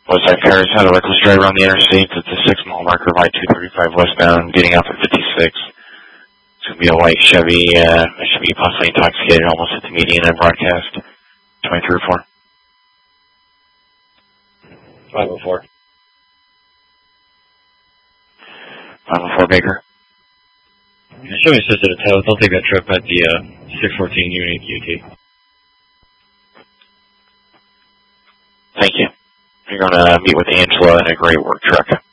Westside Paris had a reckless driver on the interstate at the 6-mile marker of I-235 westbound, getting off at 56. It's going to be a white Chevy, Chevy possibly intoxicated, almost at the median and broadcast. 23 or 4? 504. 504 Baker. Chevy assisted a tow. They'll take that trip at the 614 unit UT. Thank you. You're going to meet with Angela in a gray work truck.